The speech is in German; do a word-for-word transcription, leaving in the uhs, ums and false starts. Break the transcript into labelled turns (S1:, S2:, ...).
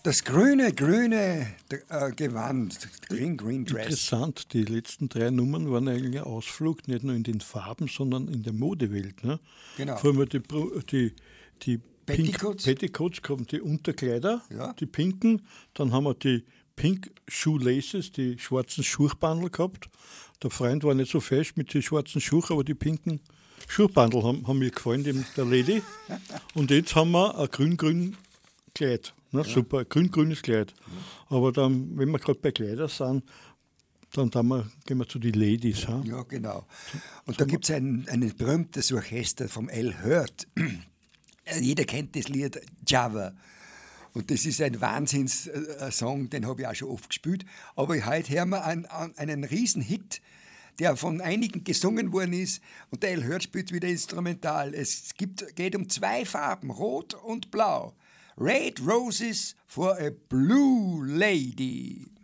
S1: Das grüne, grüne äh, Gewand, Green, Green Dress.
S2: Interessant, die letzten drei Nummern waren eigentlich ein Ausflug, nicht nur in den Farben, sondern in der Modewelt. Ne?
S1: Genau.
S2: Vor allem die, die, die
S1: Petticoats.
S2: Pink Petticoats kommen die Unterkleider,
S1: Ja.
S2: die pinken, dann haben wir die Pink Shoelaces, die schwarzen Schuhbandel gehabt. Der Freund war nicht so fesch mit den schwarzen Schuhen, aber die pinken Schuhbandel haben, haben mir gefallen, dem, der Lady. Und jetzt haben wir ein grün-grün Kleid. Na, ja. Super, grün-grünes Kleid. Ja. Aber dann, wenn wir gerade bei Kleidern sind, dann, dann wir, gehen wir zu den Ladies. Ha?
S1: Ja, genau. Und da gibt es ein, ein berühmtes Orchester vom Al Hurt. Jeder kennt das Lied Java. Und das ist ein Wahnsinns-Song, den habe ich auch schon oft gespielt. Aber heute hören wir einen, einen Riesenhit, der von einigen gesungen worden ist. Und der Al Hurt spielt wieder instrumental. Es gibt, geht um zwei Farben, Rot und Blau. Red Roses for a Blue Lady.